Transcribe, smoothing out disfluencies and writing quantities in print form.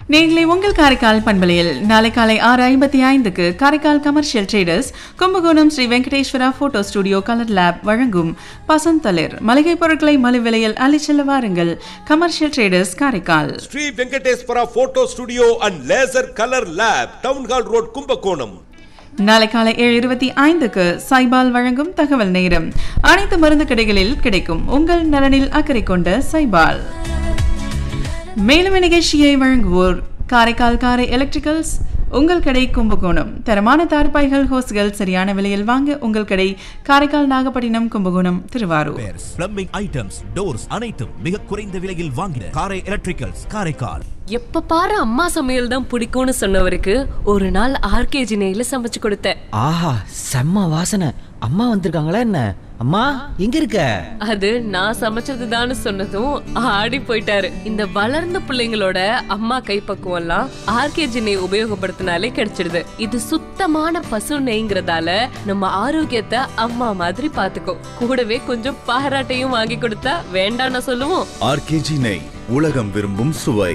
நேர்களை உங்கள் காரைக்கால் பண்பலையில் நாளை காலை 6:55 Karaikal commercial traders Kumbakonam Sri Venkateswara photo studio colour lab வழங்கும் பசந்தளிர் மளிகை பொருட்களை மலிவு விலையில் அள்ளிச்செல்ல வாருங்கள். Commercial traders Karaikal. Sri Venkateswara photo studio and laser colour lab, town hall road, Kumbakonam. நாளை காலை 7:25 சைபால் வழங்கும் தகவல் நேரம். அனைத்து மருந்து கடைகளில் கிடைக்கும். உங்கள் நலனில் அக்கறை கொண்ட சைபால். மேலும் நிகழ்ச்சியை வழங்குவோர் காரைக்கால் காரை எலக்ட்ரிக்கல்ஸ், உங்கள் கடை கும்பகோணம். தரமான தார்பாய்கள், ஹோஸ்கள் சரியான விலையில் வாங்க உங்கள் கடை Karaikal, Nagapattinam, Kumbakonam, Thiruvarur. Plumbing items, doors அனைத்தும் மிக குறைந்த விலையில் வாங்கின காரை எலக்ட்ரிக்கல்ஸ், காரைக்கால். எப்ப பாரு அம்மா சமையல் தான் பிடிக்கும்னு சொன்னவருக்கு ஒரு நாள் ஆர்கேஜி நெய்ல சமைச்சு கொடுத்தேன். ஆஹா, செம்ம வாசனை. அம்மா வந்திருக்காங்களா என்ன? அம்மா எங்க இருக்க? அது நான் சமைச்சதுதான்னு சொன்னதும் ஆடி போயிட்டாரு. இந்த வளர்ந்த பிள்ளைங்களோட அம்மா கைப்பக்குவம் எல்லாம் ஆர்கேஜி நெய் உபயோகப்படுத்தினாலே கிடைச்சிடுது. இது சுத்தமான பசு நெய்ங்கிறதால நம்ம ஆரோக்கியத்தை அம்மா மாதிரி பாத்துக்கோ. கூடவே கொஞ்சம் பாராட்டையும் வாங்கி கொடுத்தா வேண்டாம்னு சொல்லுவோம். ஆர்கேஜி நெய், உலகம் விரும்பும் சுவை.